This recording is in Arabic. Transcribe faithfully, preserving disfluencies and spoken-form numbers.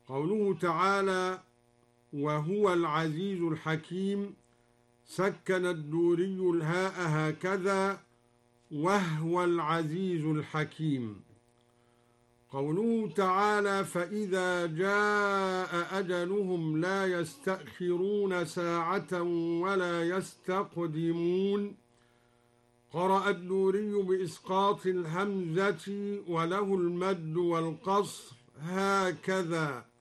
قوله تعالى: وهو العزيز الحكيم، سكن الدوري الهاء هكذا: وهو العزيز الحكيم. قوله تعالى: فإذا جاء أجلهم لا يستأخرون ساعة ولا يستقدمون. قرأ الدوري بإسقاط الهمزة وله المد والقصر هكذا.